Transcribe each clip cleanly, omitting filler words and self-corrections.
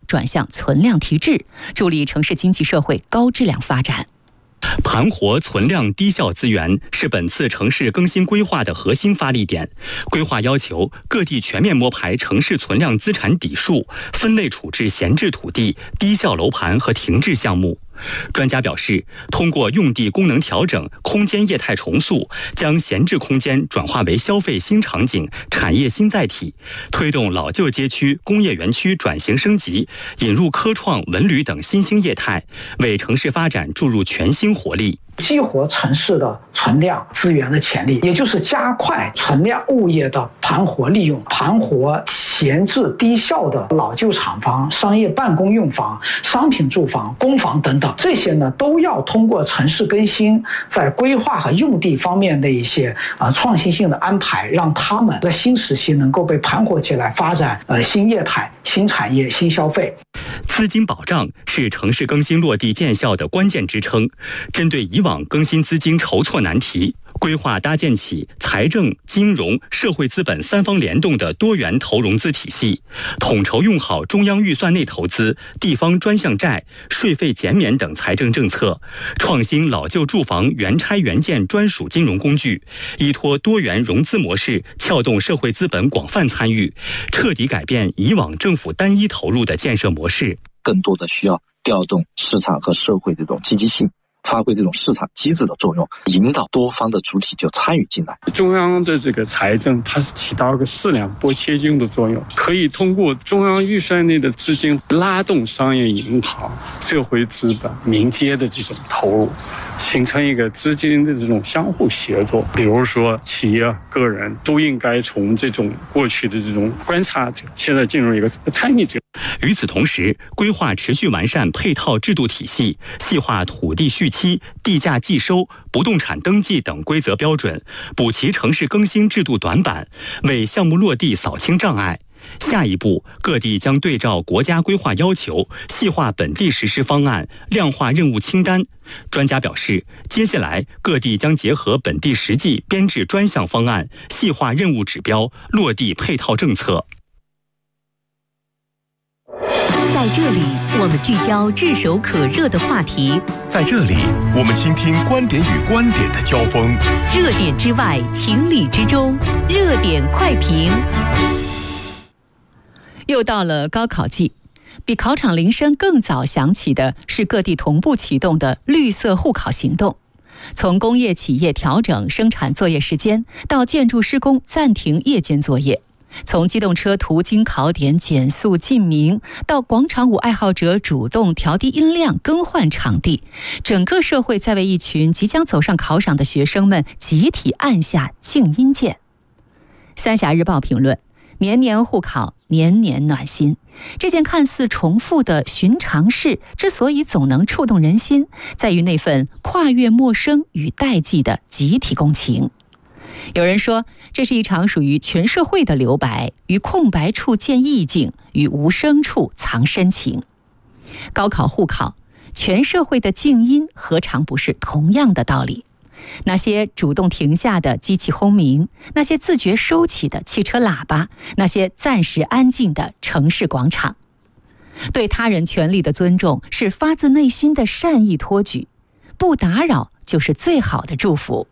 转向存量提质，助力城市经济社会高质量发展。 盘活存量低效资源是本次城市更新规划的核心发力点。规划要求各地全面摸排城市存量资产底数，分类处置闲置土地、低效楼盘和停滞项目。专家表示，通过用地功能调整、空间业态重塑，将闲置空间转化为消费新场景、产业新载体，推动老旧街区、工业园区转型升级，引入科创、文旅等新兴业态，为城市发展注入全新活力。 激活城市的存量资源的潜力，也就是加快存量物业的盘活利用，盘活闲置低效的老旧厂房、商业办公用房、商品住房、公房等等，这些呢都要通过城市更新，在规划和用地方面的一些创新性的安排，让他们在新时期能够被盘活起来，发展新业态、新产业、新消费。 资金保障是城市更新落地见效的关键支撑。针对以往更新资金筹措难题，规划搭建起财政、金融、社会资本三方联动的多元投融资体系，统筹用好中央预算内投资、地方专项债、税费减免等财政政策，创新老旧住房原拆原建专属金融工具，依托多元融资模式，撬动社会资本广泛参与，彻底改变以往政府单一投入的建设模式。 更多的需要调动市场和社会这种积极性，发挥这种市场机制的作用，引导多方的主体就参与进来。 中央的这个财政，它是起到一个四两拨千斤的作用，可以通过中央预算内的资金拉动商业银行、社会资本、民间的这种投入，形成一个资金的这种相互协作。比如说，企业、个人都应该从这种过去的这种观察者，现在进入一个参与者。 与此同时，规划持续完善配套制度体系，细化土地续期、地价计收、不动产登记等规则标准，补齐城市更新制度短板，为项目落地扫清障碍。下一步，各地将对照国家规划要求，细化本地实施方案，量化任务清单。专家表示，接下来各地将结合本地实际编制专项方案，细化任务指标，落地配套政策。 在这里，我们聚焦炙手可热的话题； 在这里，我们倾听观点与观点的交锋。 热点之外，情理之中，热点快评。又到了高考季，比考场铃声更早响起的是各地同步启动的绿色护考行动。从工业企业调整生产作业时间，到建筑施工暂停夜间作业；从机动车途经考点减速禁鸣，到广场舞爱好者主动调低音量更换场地，整个社会在为一群即将走上考场的学生们集体按下静音键。三峡日报评论：年年护考，年年暖心。这件看似重复的寻常事，之所以总能触动人心，在于那份跨越陌生与代际的集体共情。有人说，这是一场属于全社会的留白，于空白处见意境，于无声处藏深情。高考护考，全社会的静音何尝不是同样的道理？那些主动停下的机器轰鸣，那些自觉收起的汽车喇叭，那些暂时安静的城市广场。对他人权利的尊重是发自内心的善意托举，不打扰就是最好的祝福。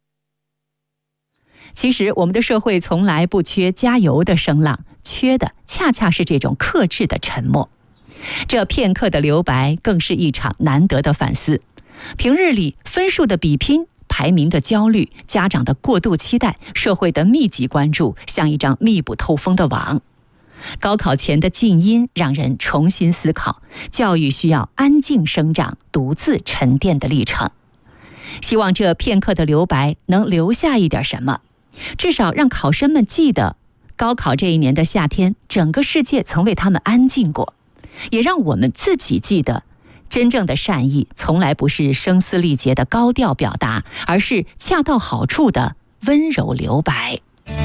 其实我们的社会从来不缺加油的声浪，缺的恰恰是这种克制的沉默。这片刻的留白更是一场难得的反思。平日里分数的比拼，排名的焦虑，家长的过度期待，社会的密集关注，像一张密不透风的网。高考前的静音让人重新思考，教育需要安静生长、独自沉淀的历程。希望这片刻的留白能留下一点什么，至少让考生们记得，高考这一年的夏天，整个世界曾为他们安静过，也让我们自己记得，真正的善意从来不是声嘶力竭的高调表达，而是恰到好处的温柔留白。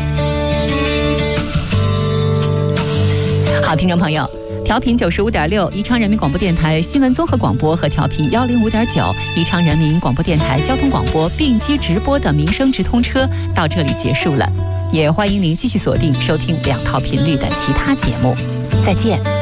好，听众朋友，调频95.6宜昌人民广播电台新闻综合广播和调频105.9宜昌人民广播电台交通广播并机直播的民生直通车到这里结束了，也欢迎您继续锁定收听两套频率的其他节目。再见。